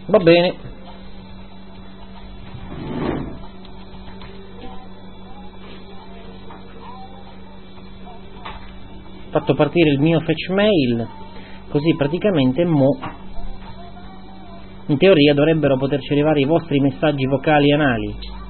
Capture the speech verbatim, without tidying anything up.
Va bene. Ho fatto partire il mio fetch mail, così praticamente mo in teoria dovrebbero poterci arrivare i vostri messaggi vocali anali.